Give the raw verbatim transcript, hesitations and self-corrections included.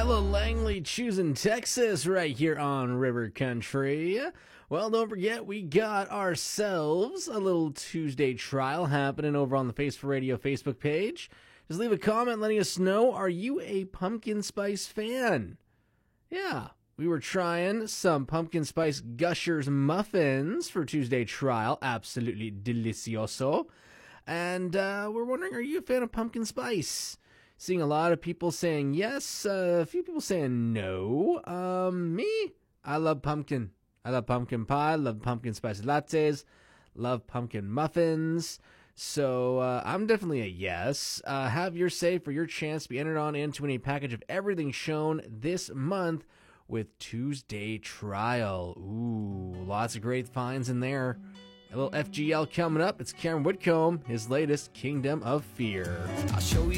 Ella Langley choosing Texas right here on River Country. Well, don't forget, we got ourselves a little Tuesday trial happening over on the Face for Radio Facebook page. Just leave a comment letting us know, are you a pumpkin spice fan? Yeah, we were trying some pumpkin spice Gushers muffins for Tuesday trial. Absolutely delicioso. And uh, we're wondering, are you a fan of pumpkin spice? Seeing a lot of people saying yes, uh, a few people saying no. Um, me, I love pumpkin. I love pumpkin pie, love pumpkin spice lattes, love pumpkin muffins. So uh, I'm definitely a yes. Uh, have your say for your chance to be entered on into a package of everything shown this month with Tuesday Trial. Ooh, lots of great finds in there. A little F G L coming up. It's Cameron Whitcomb, his latest Kingdom of Fear. I'll show you.